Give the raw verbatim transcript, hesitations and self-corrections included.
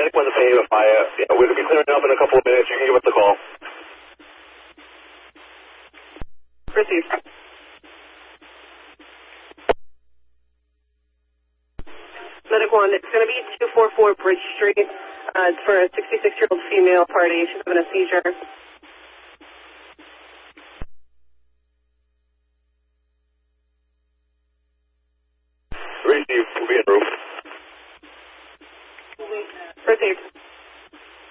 Medic one, the same. If I, uh, you know, we're going to be clearing up in a couple of minutes. You can give us a call. Received. Medic one, it's going to be two forty-four Bridge Street. Uh, it's for a sixty-six-year-old female party. She's having a seizure.